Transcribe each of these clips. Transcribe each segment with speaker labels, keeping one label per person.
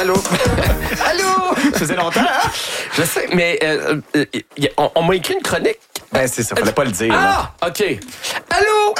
Speaker 1: Allô? Allô?
Speaker 2: Ça faisait longtemps, hein?
Speaker 1: Je sais, mais on m'a écrit une chronique.
Speaker 2: Ben, c'est ça, fallait pas le dire.
Speaker 1: Ah,
Speaker 2: là.
Speaker 1: OK. Allô?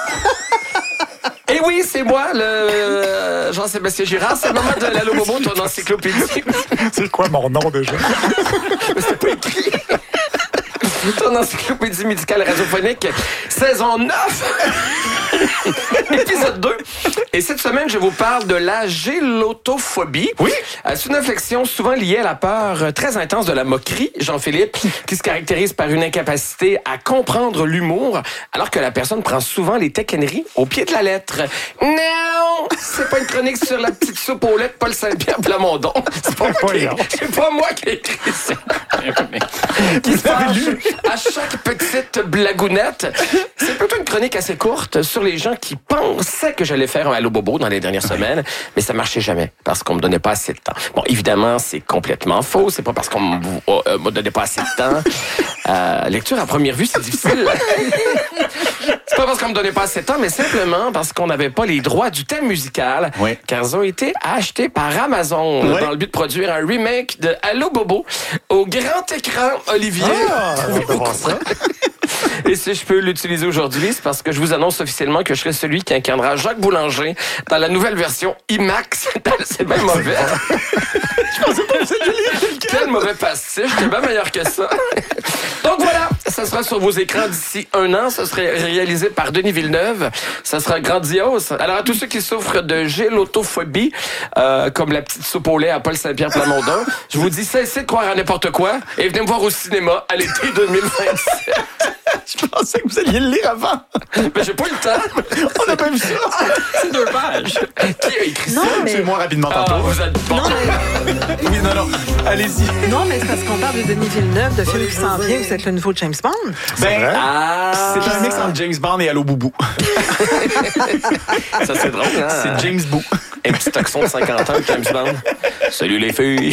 Speaker 1: Eh oui, c'est moi, le Jean-Sébastien Girard. C'est le moment de l'Allo Bobo, ton encyclopédie.
Speaker 2: C'est quoi mon nom déjà?
Speaker 1: Mais c'est pas écrit. Ton encyclopédie médicale radiophonique, saison 9, épisode 2. Et cette semaine, je vous parle de la gélotophobie.
Speaker 2: Oui.
Speaker 1: C'est une inflexion souvent liée à la peur très intense de la moquerie, Jean-Philippe, qui se caractérise par une incapacité à comprendre l'humour, alors que la personne prend souvent les taquineries au pied de la lettre. Non! C'est pas une chronique sur la petite soupe aux lettres Paul Saint-Pierre Plamondon. C'est pas moi qui ai écrit ça. Qui se fâche à chaque petite blagounette. C'est plutôt une chronique assez courte sur les gens qui pensaient que j'allais faire un Allo Bobo dans les dernières semaines, mais ça marchait jamais parce qu'on me donnait pas assez de temps. Bon, évidemment, c'est complètement faux. C'est pas parce qu'on me donnait pas assez de temps. Lecture à première vue, c'est difficile. C'est pas parce qu'on me donnait pas assez de temps, mais simplement parce qu'on n'avait pas les droits du thème musical, car ils ont été achetés par Amazon dans le but de produire un remake de Allo Bobo au grand écran, Olivier.
Speaker 2: Ça.
Speaker 1: Et si je peux l'utiliser aujourd'hui, c'est parce que je vous annonce officiellement que je serai celui qui incarnera Jacques Boulanger dans la nouvelle version IMAX. C'est bien mauvais. Je pensais pas que vous alliez lire. Quel mauvais pastiche. J'étais bien meilleur que ça. Donc voilà, ça sera sur vos écrans d'ici 1 an. Ça serait réalisé par Denis Villeneuve. Ça sera grandiose. Alors à tous ceux qui souffrent de gélotophobie, comme la petite soupe au lait à Paul Saint-Pierre Plamondon, je vous dis cessez de croire à n'importe quoi et venez me voir au cinéma à l'été 2027.
Speaker 2: Je pensais que vous alliez le lire avant.
Speaker 1: Mais j'ai pas eu le temps.
Speaker 2: On n'a pas vu ça.
Speaker 1: C'est 2 pages. Qui a écrit ça?
Speaker 3: Mais...
Speaker 2: C'est moi rapidement tantôt.
Speaker 1: Vous êtes bon.
Speaker 2: Oui, non. Allez-y.
Speaker 3: Non, mais c'est parce qu'on parle de Denis Villeneuve, de film qui s'en vient, vous êtes le nouveau James Bond.
Speaker 2: Ben, c'est un mix entre James Bond et Allo Boubou.
Speaker 1: Ça, c'est drôle, hein?
Speaker 2: C'est James Boo.
Speaker 1: Un petit accent de 50 ans, James Bond. Salut les filles.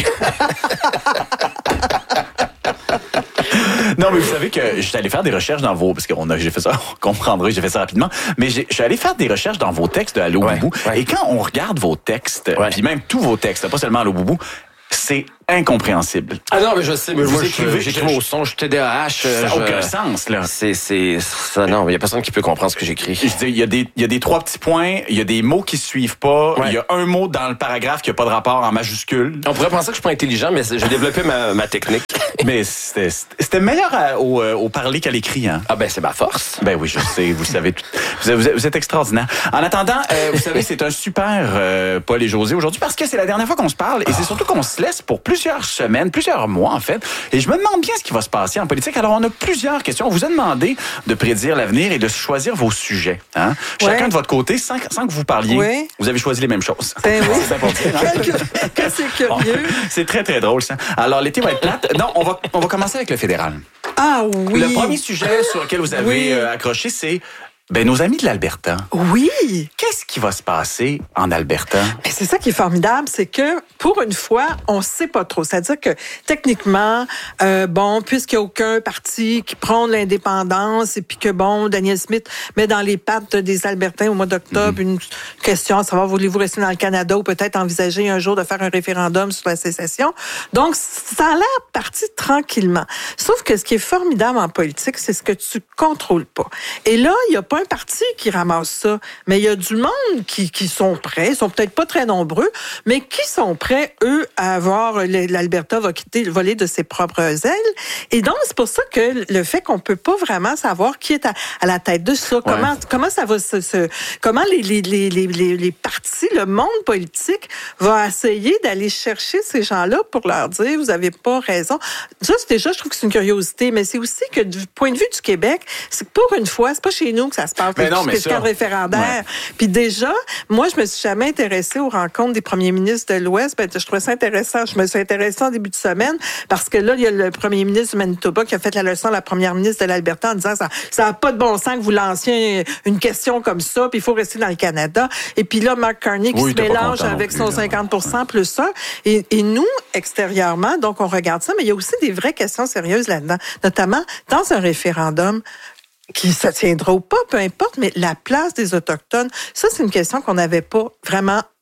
Speaker 2: Non, mais vous savez que j'étais allé faire des recherches dans vos... Parce que j'ai fait ça, on comprendra, j'ai fait ça rapidement. Mais je suis allé faire des recherches dans vos textes de Allo Boubou. Et quand on regarde vos textes, puis même tous vos textes, pas seulement Allo Boubou, c'est incompréhensible.
Speaker 1: Ah non, mais je sais, mais
Speaker 2: Vous
Speaker 1: moi,
Speaker 2: écrivez,
Speaker 1: j'écris au son, je TDAH.
Speaker 2: Ça n'a aucun sens, là.
Speaker 1: Ça, non, il n'y a personne qui peut comprendre ce que j'écris.
Speaker 2: Je dis, il y a des 3 petits points, il y a des mots qui se suivent pas, il y a un mot dans le paragraphe qui n'a pas de rapport en majuscule.
Speaker 1: On pourrait penser que je suis pas intelligent, mais j'ai développé ma technique.
Speaker 2: Mais c'était meilleur au parler qu'à l'écrit, hein?
Speaker 1: Ah ben, c'est ma force.
Speaker 2: Ben oui, je sais, vous savez tout. Vous êtes extraordinaire. En attendant, vous savez, c'est un super Paul et José aujourd'hui parce que c'est la dernière fois qu'on se parle et c'est surtout qu'on se laisse pour plusieurs semaines, plusieurs mois en fait. Et je me demande bien ce qui va se passer en politique. Alors, on a plusieurs questions. On vous a demandé de prédire l'avenir et de choisir vos sujets. Hein? Chacun de votre côté, sans que vous parliez, vous avez choisi les mêmes choses.
Speaker 3: Ben oui.
Speaker 2: C'est important. Hein?
Speaker 3: Que c'est curieux.
Speaker 2: C'est très, très drôle, ça. Alors, l'été va être plate. Non, on va commencer avec le fédéral.
Speaker 3: Ah oui.
Speaker 2: Le premier sujet sur lequel vous avez accroché, c'est nos amis de l'Alberta.
Speaker 3: Oui.
Speaker 2: Qu'est-ce qui va se passer en Alberta?
Speaker 3: Mais c'est ça qui est formidable, c'est que pour une fois, on sait pas trop. C'est-à-dire que techniquement, puisqu'il n'y a aucun parti qui prône l'indépendance et puis que Daniel Smith met dans les pattes des Albertains au mois d'octobre une question à savoir voulez-vous rester dans le Canada ou peut-être envisager un jour de faire un référendum sur la sécession. Donc ça a l'air parti tranquillement. Sauf que ce qui est formidable en politique, c'est ce que tu contrôles pas. Et là, il y a pas un parti qui ramasse ça, mais il y a du monde qui sont prêts, ils sont peut-être pas très nombreux, mais qui sont prêts, eux, à voir l'Alberta voler de ses propres ailes. Et donc, c'est pour ça que le fait qu'on peut pas vraiment savoir qui est à la tête de ça, comment ça va comment les partis, le monde politique va essayer d'aller chercher ces gens-là pour leur dire, vous avez pas raison. Ça, déjà, je trouve que c'est une curiosité, mais c'est aussi que du point de vue du Québec, c'est pour une fois, c'est pas chez nous que ça se passe, le cadre référendaire. Puis déjà, moi, je me suis jamais intéressée aux rencontres des premiers ministres de l'Ouest. Je trouvais ça intéressant. Je me suis intéressée en début de semaine parce que là, il y a le premier ministre du Manitoba qui a fait la leçon à la première ministre de l'Alberta en disant ça n'a pas de bon sens que vous lanciez une question comme ça, puis il faut rester dans le Canada. Et puis là, Mark Carney qui se mélange avec son 50% plus ça. Et nous, extérieurement, donc on regarde ça, mais il y a aussi des vraies questions sérieuses là-dedans, notamment dans un référendum qui se tiendra ou pas, peu importe, mais la place des Autochtones, ça, c'est une question qu'on n'avait pas vraiment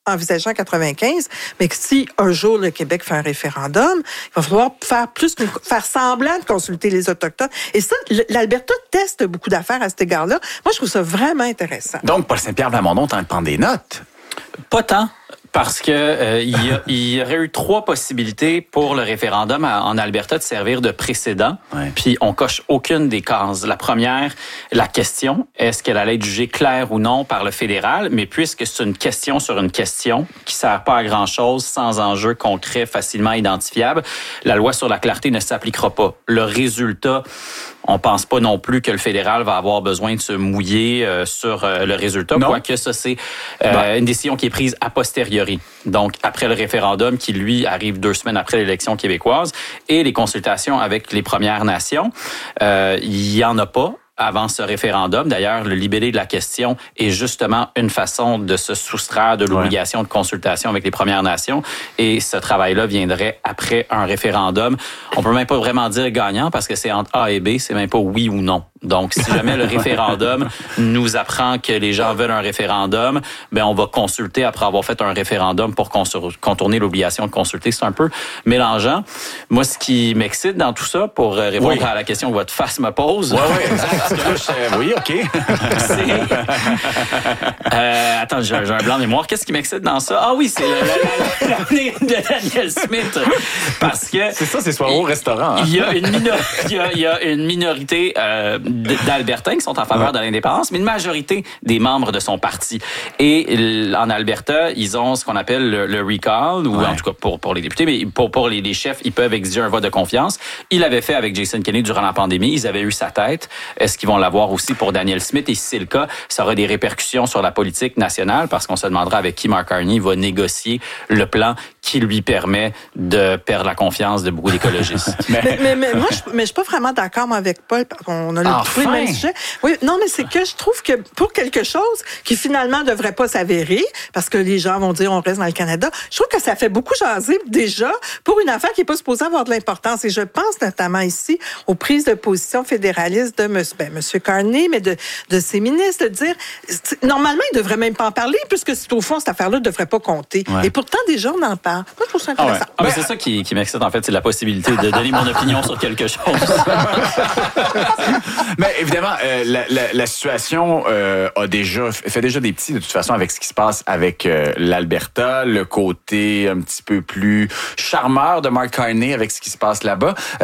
Speaker 3: envisagé en 95, mais que si un jour le Québec fait un référendum, il va falloir faire semblant de consulter les Autochtones. Et ça, l'Alberta teste beaucoup d'affaires à cet égard-là. Moi, je trouve ça vraiment intéressant.
Speaker 2: Donc, Paul Saint-Pierre Plamondon, t'en prends des notes?
Speaker 4: Pas tant. Parce que il y aurait eu 3 possibilités pour le référendum en Alberta de servir de précédent.
Speaker 2: Ouais.
Speaker 4: Puis on coche aucune des cases. La première, la question, est-ce qu'elle allait être jugée claire ou non par le fédéral? Mais puisque c'est une question sur une question qui sert pas à grand-chose, sans enjeu concret, facilement identifiable, la loi sur la clarté ne s'appliquera pas. Le résultat, on pense pas non plus que le fédéral va avoir besoin de se mouiller sur le résultat, quoique ça, c'est une décision qui est prise a posteriori. Donc, après le référendum qui, lui, arrive 2 semaines après l'élection québécoise et les consultations avec les Premières Nations, il y en a pas avant ce référendum. D'ailleurs, le libellé de la question est justement une façon de se soustraire de l'obligation de consultation avec les Premières Nations. Et ce travail-là viendrait après un référendum. On peut même pas vraiment dire gagnant parce que c'est entre A et B, c'est même pas oui ou non. Donc, si jamais le référendum nous apprend que les gens veulent un référendum, ben on va consulter après avoir fait un référendum pour contourner l'obligation de consulter. C'est un peu mélangeant. Moi, ce qui m'excite dans tout ça, pour répondre à la question que votre face me pose...
Speaker 2: Oui, OK.
Speaker 4: Attends, j'ai un blanc de mémoire. Qu'est-ce qui m'excite dans ça? Ah oui, c'est l'avenir de Daniel Smith. Parce que...
Speaker 2: C'est ça, c'est soir au restaurant.
Speaker 4: Il y a une minorité d'Albertains qui sont en faveur de l'indépendance, mais une majorité des membres de son parti. Et en Alberta, ils ont ce qu'on appelle le recall, ou en tout cas pour les députés, mais pour les chefs, ils peuvent exiger un vote de confiance. Ils l'avaient fait avec Jason Kenney durant la pandémie. Ils avaient eu sa tête. Est-ce qu'ils vont l'avoir aussi pour Daniel Smith? Et si c'est le cas, ça aura des répercussions sur la politique nationale parce qu'on se demandera avec qui Mark Carney va négocier le plan qui lui permet de perdre la confiance de beaucoup d'écologistes.
Speaker 3: mais moi, je suis pas vraiment d'accord avec Paul. On a trouvé le même sujet. Oui, non, mais c'est que je trouve que pour quelque chose qui finalement devrait pas s'avérer, parce que les gens vont dire on reste dans le Canada, je trouve que ça fait beaucoup jaser déjà pour une affaire qui est pas supposée avoir de l'importance. Et je pense notamment ici aux prises de position fédéralistes de M. Carney, mais de ses ministres, de dire normalement, ils devraient même pas en parler, puisque au fond, cette affaire-là ne devrait pas compter. Ouais. Et pourtant, déjà, on en parle. Moi, je trouve ça intéressant.
Speaker 4: Mais c'est ça qui m'excite, en fait, c'est la possibilité de donner mon opinion sur quelque chose.
Speaker 2: Mais évidemment, la situation fait déjà des petits, de toute façon, avec ce qui se passe avec l'Alberta, le côté un petit peu plus charmeur de Mark Carney avec ce qui se passe là-bas.